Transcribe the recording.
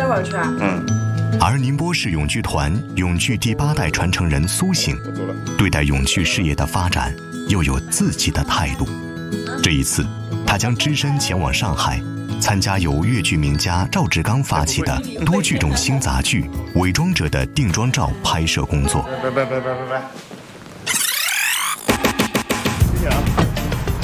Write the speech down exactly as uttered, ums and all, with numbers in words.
待会儿去啊。 嗯。 而宁波市永剧团永剧第八代传承人苏醒，对待永剧事业的发展又有自己的态度。这一次，他将只身前往上海，参加由粤剧名家赵志刚发起的多剧种新杂剧《伪装者》的定妆照拍摄工作。 拜拜拜拜拜拜。谢谢啊。